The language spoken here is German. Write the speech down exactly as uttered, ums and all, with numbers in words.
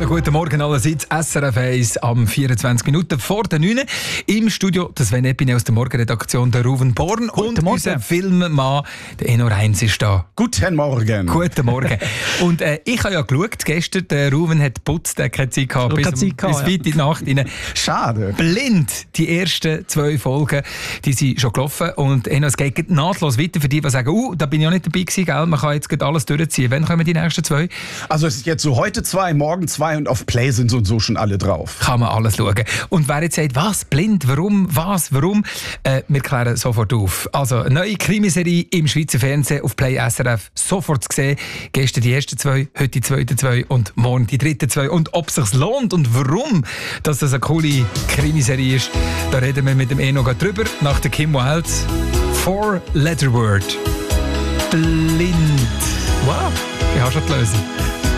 guten Morgen allerseits. S R F eins am vierundzwanzig Minuten vor der neun. Im Studio der Sven Epine aus der Morgenredaktion, der Ruven Born. Guten und Morgen. Unser Filmmann, der Eno Reins, ist da. Guten Morgen. Guten Morgen. Und äh, ich habe ja geschaut, gestern, der Ruven hat geputzt, der hat keine Zeit gehabt, bis, Keine Zeit gehabt, bis ja. weit in die Nacht rein. Schade. Blind, die ersten zwei Folgen, die sind schon gelaufen. Und Eno, es geht nahtlos weiter für die, die sagen, uh, da bin ich auch nicht dabei gewesen, gell? Man kann jetzt gerade alles durchziehen. Wann kommen die nächsten zwei? Also es ist jetzt so heute zwei, morgen zwei und auf Play sind so und so schon alle drauf. Kann man alles schauen. Und wer jetzt sagt, was, blind, warum, was, warum, äh, wir klären sofort auf. Also, eine neue Krimiserie im Schweizer Fernsehen auf Play S R F sofort zu sehen. Gestern die ersten zwei, heute die zweiten zwei und morgen die dritten zwei. Und ob es sich lohnt und warum, dass das eine coole Krimiserie ist, da reden wir mit dem Eno drüber. Nach der Kim Wilde. Four Letter Word. Blind. Wow, ich habe schon die Lösung.